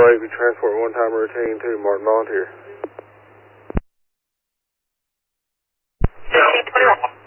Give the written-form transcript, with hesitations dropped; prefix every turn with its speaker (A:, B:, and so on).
A: Wavy Transport one-time routine 2, Martin Volunteer.
B: Yeah,